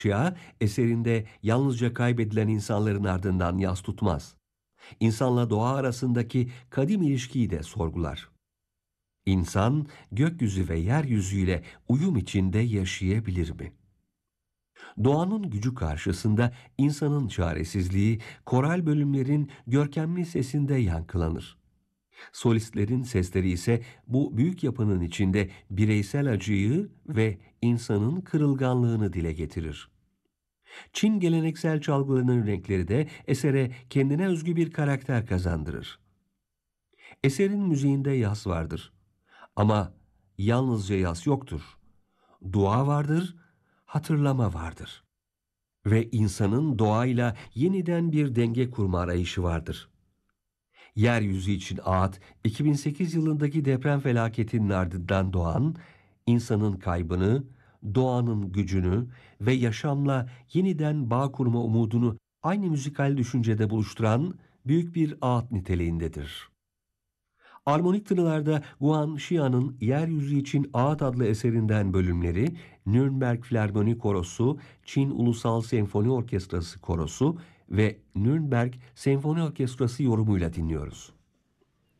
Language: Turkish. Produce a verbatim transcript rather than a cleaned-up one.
Şia, eserinde yalnızca kaybedilen insanların ardından yas tutmaz. İnsanla doğa arasındaki kadim ilişkiyi de sorgular. İnsan, gökyüzü ve yeryüzüyle uyum içinde yaşayabilir mi? Doğanın gücü karşısında insanın çaresizliği, koral bölümlerin görkemli sesinde yankılanır. Solistlerin sesleri ise bu büyük yapının içinde bireysel acıyı ve insanın kırılganlığını dile getirir. Çin geleneksel çalgılarının renkleri de esere kendine özgü bir karakter kazandırır. Eserin müziğinde yas vardır. Ama yalnızca yas yoktur. Dua vardır, hatırlama vardır. Ve insanın doğayla yeniden bir denge kurma arayışı vardır. Yeryüzü için Ağıt, iki bin sekiz yılındaki deprem felaketinin ardından doğan, insanın kaybını, doğanın gücünü ve yaşamla yeniden bağ kurma umudunu aynı müzikal düşüncede buluşturan büyük bir ağıt niteliğindedir. Armonik tınılarda Guan Xia'nın Yeryüzü için Ağıt adlı eserinden bölümleri, Nürnberg Filarmoni Korosu, Çin Ulusal Senfoni Orkestrası Korosu ve Nürnberg Senfoni Orkestrası yorumuyla dinliyoruz.